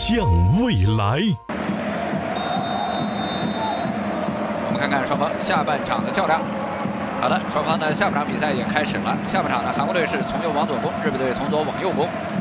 向未来。 我们看看双方下半场的较量。好的，双方的下半场比赛也开始了。下半场呢，韩国队是从右往左攻，日本队从左往右攻。